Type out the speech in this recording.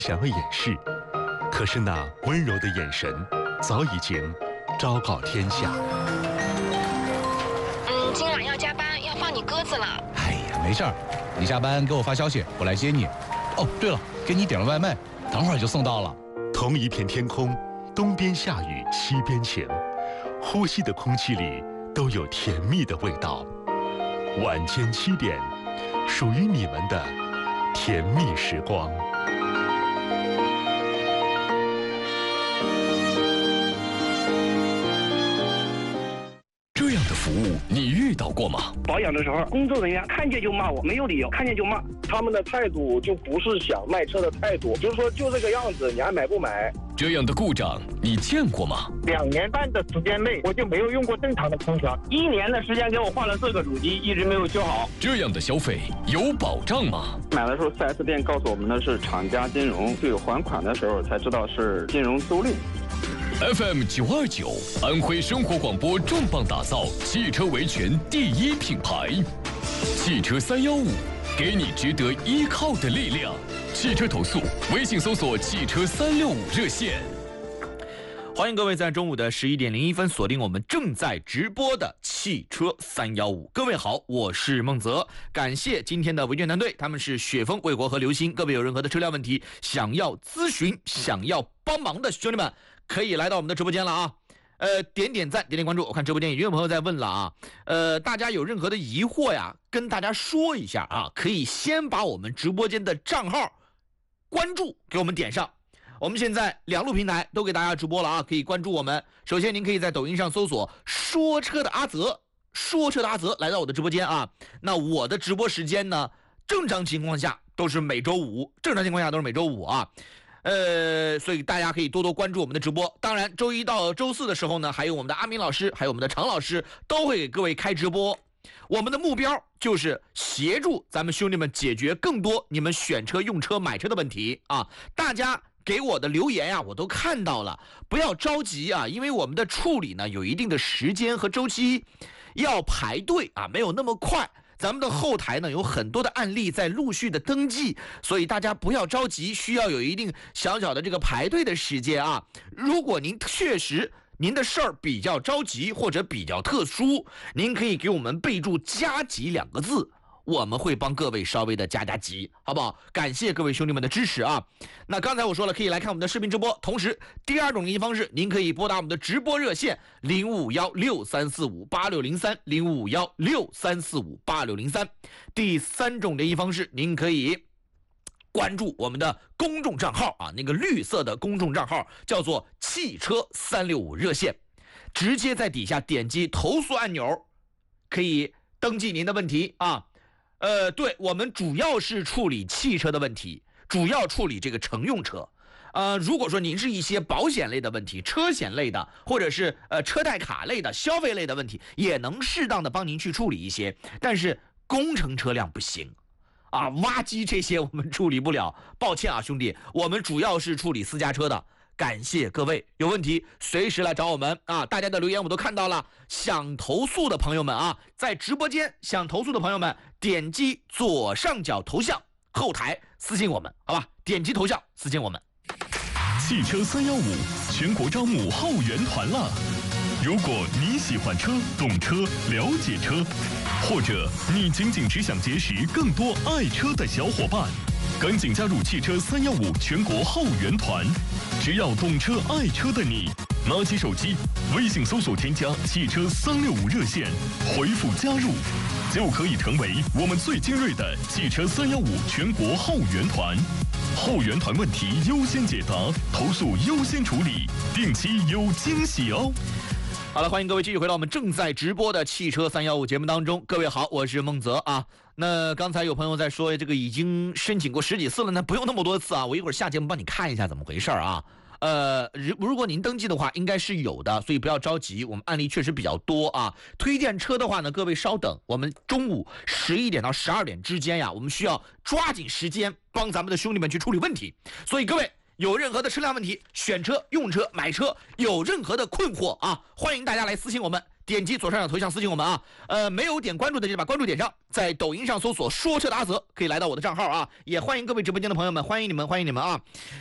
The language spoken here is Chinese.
想要掩饰，可是那温柔的眼神早已经昭告天下。 今晚要加班，要放你鸽子了。 哎呀，没事儿，你下班给我发消息，我来接你。哦，对了，给你点了外卖，等会儿就送到了。 同一片天空，东边下雨，西边晴，呼吸的空气里都有甜蜜的味道。晚间7点，属于你们的甜蜜时光。 这样的服务你遇到过吗？ 保养的时候，工作人员看见就骂我，没有理由，看见就骂。 他们的态度就不是想卖车的态度，就是说就这个样子，你还买不买？ 这样的故障你见过吗 ？2年半的时间内，我就没有用过正常的空调。1年的时间给我换了4个主机，一直没有修好。 这样的消费有保障吗？ 买的时候 4S 店告诉我们的是厂家金融，对还款的时候才知道是金融租赁。 FM 929，安徽生活广播重磅打造汽车维权第一品牌，汽车315，给你值得依靠的力量。汽车投诉，微信搜索汽车365热线。 欢迎各位在中午的11点01分锁定我们正在直播的汽车315。各位好，我是孟泽，感谢今天的维权团队，他们是雪峰、卫国和刘鑫。各位有任何的车辆问题想要咨询、想要帮忙的兄弟们，可以来到我们的直播间了啊。点点赞，点点关注。我看直播间已经有朋友在问了啊，大家有任何的疑惑呀，跟大家说一下啊，可以先把我们直播间的账号关注给我们点上。我们现在2路平台都给大家直播了啊，可以关注我们。首先您可以在抖音上搜索说车的阿泽，说车的阿泽来到我的直播间啊。那我的直播时间呢，正常情况下都是每周五，啊。所以大家可以多多关注我们的直播。当然周1到周4的时候呢，还有我们的阿明老师，还有我们的常老师都会给各位开直播。我们的目标就是协助咱们兄弟们解决更多你们选车、用车、买车的问题啊！大家给我的留言呀，我都看到了，不要着急啊，因为我们的处理呢有一定的时间和周期，要排队啊，没有那么快。咱们的后台呢有很多的案例在陆续的登记，所以大家不要着急，需要有一定小小的这个排队的时间啊。如果您确实您的事儿比较着急或者比较特殊，您可以给我们备注加急2个字，我们会帮各位稍微的加急，好不好？感谢各位兄弟们的支持啊！那刚才我说了，可以来看我们的视频直播，同时第2种联系方式，您可以拨打我们的直播热线055163458603，055163458603。第3种联系方式，您可以关注我们的公众账号啊，那个绿色的公众账号叫做汽车365热线，直接在底下点击投诉按钮，可以登记您的问题啊。对，我们主要是处理汽车的问题，主要处理这个乘用车。如果说您是一些保险类的问题、车险类的，或者是车贷卡类的、消费类的问题，也能适当的帮您去处理一些，但是工程车辆不行啊，挖机这些我们处理不了，抱歉啊兄弟，我们主要是处理私家车的。感谢各位，有问题随时来找我们啊！大家的留言我都看到了，想投诉的朋友们啊，在直播间想投诉的朋友们，点击左上角头像，后台私信我们，好吧？点击头像私信我们。 汽车315全国招募后援团了。如果你喜欢车、懂车、了解车，或者你仅仅只想结识更多爱车的小伙伴，赶紧加入汽车315全国后援团。只要懂车爱车的你，拿起手机，微信搜索添加汽车365热线，回复加入，就可以成为我们最精锐的汽车315全国后援团。后援团问题优先解答，投诉优先处理，定期有惊喜哦。 好了，欢迎各位继续回到我们正在直播的汽车315节目当中。各位好，我是孟泽啊。那刚才有朋友在说这个已经申请过10几次了呢，不用那么多次啊，我一会儿下节目帮你看一下怎么回事啊。如果您登记的话应该是有的，所以不要着急，我们案例确实比较多啊。推荐车的话呢，各位稍等，我们中午11点到12点之间呀，我们需要抓紧时间帮咱们的兄弟们去处理问题，所以各位有任何的车辆问题，选车、用车、买车有任何的困惑啊，欢迎大家来私信我们， 点击左上角头像私信我们啊。没有点关注的就把关注点上，在抖音上搜索说车达则，可以来到我的账号啊。也欢迎各位直播间的朋友们，欢迎你们啊。